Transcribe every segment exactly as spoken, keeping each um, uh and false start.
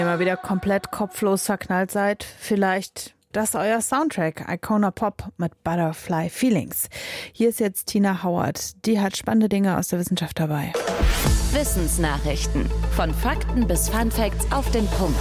Immer wieder komplett kopflos verknallt seid, vielleicht das ist euer Soundtrack, Icona Pop mit Butterfly Feelings. Hier ist jetzt Tina Howard, die hat spannende Dinge aus der Wissenschaft dabei. Wissensnachrichten, von Fakten bis Funfacts auf den Punkt.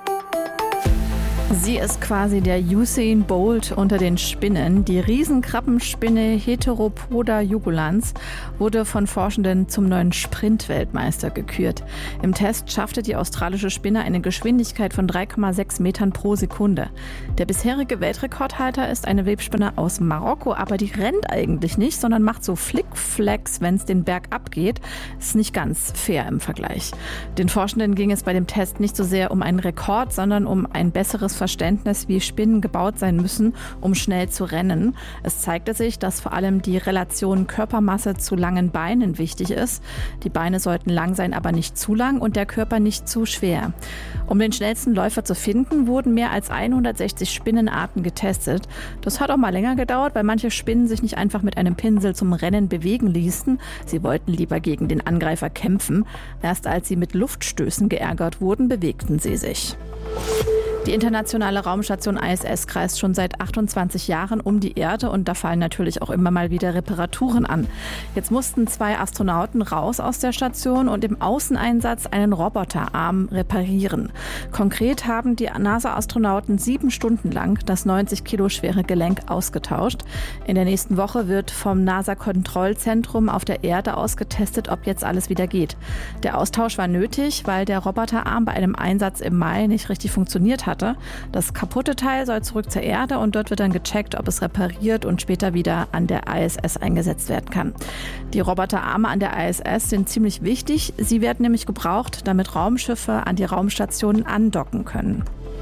Sie ist quasi der Usain Bolt unter den Spinnen. Die Riesenkrabbenspinne Heteropoda jugulans wurde von Forschenden zum neuen Sprint-Weltmeister gekürt. Im Test schaffte die australische Spinne eine Geschwindigkeit von drei Komma sechs Metern pro Sekunde. Der bisherige Weltrekordhalter ist eine Webspinne aus Marokko, aber die rennt eigentlich nicht, sondern macht so Flickflacks, wenn es den Berg abgeht. Ist nicht ganz fair im Vergleich. Den Forschenden ging es bei dem Test nicht so sehr um einen Rekord, sondern um ein besseres Verständnis, wie Spinnen gebaut sein müssen, um schnell zu rennen. Es zeigte sich, dass vor allem die Relation Körpermasse zu langen Beinen wichtig ist. Die Beine sollten lang sein, aber nicht zu lang und der Körper nicht zu schwer. Um den schnellsten Läufer zu finden, wurden mehr als hundertsechzig Spinnenarten getestet. Das hat auch mal länger gedauert, weil manche Spinnen sich nicht einfach mit einem Pinsel zum Rennen bewegen ließen. Sie wollten lieber gegen den Angreifer kämpfen. Erst als sie mit Luftstößen geärgert wurden, bewegten sie sich. Die internationale Raumstation I S S kreist schon seit achtundzwanzig Jahren um die Erde und da fallen natürlich auch immer mal wieder Reparaturen an. Jetzt mussten zwei Astronauten raus aus der Station und im Außeneinsatz einen Roboterarm reparieren. Konkret haben die NASA-Astronauten sieben Stunden lang das neunzig Kilo schwere Gelenk ausgetauscht. In der nächsten Woche wird vom NASA-Kontrollzentrum auf der Erde ausgetestet, ob jetzt alles wieder geht. Der Austausch war nötig, weil der Roboterarm bei einem Einsatz im Mai nicht richtig funktioniert hat. Das kaputte Teil soll zurück zur Erde und dort wird dann gecheckt, ob es repariert und später wieder an der I S S eingesetzt werden kann. Die Roboterarme an der I S S sind ziemlich wichtig. Sie werden nämlich gebraucht, damit Raumschiffe an die Raumstationen andocken können.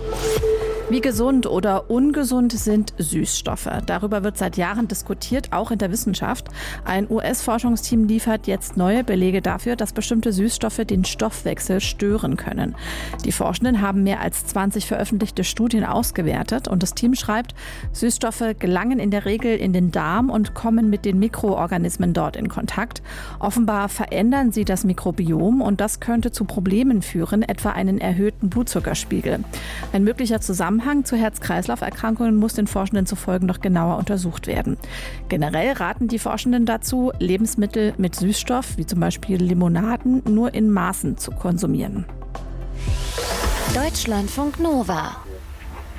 Wie gesund oder ungesund sind Süßstoffe? Darüber wird seit Jahren diskutiert, auch in der Wissenschaft. Ein U S-Forschungsteam liefert jetzt neue Belege dafür, dass bestimmte Süßstoffe den Stoffwechsel stören können. Die Forschenden haben mehr als zwanzig veröffentlichte Studien ausgewertet und das Team schreibt, Süßstoffe gelangen in der Regel in den Darm und kommen mit den Mikroorganismen dort in Kontakt. Offenbar verändern sie das Mikrobiom und das könnte zu Problemen führen, etwa einen erhöhten Blutzuckerspiegel. Ein möglicher Zusammenhang zu Herz-Kreislauf-Erkrankungen muss den Forschenden zufolge noch genauer untersucht werden. Generell raten die Forschenden dazu, Lebensmittel mit Süßstoff, wie zum Beispiel Limonaden, nur in Maßen zu konsumieren. Deutschlandfunk Nova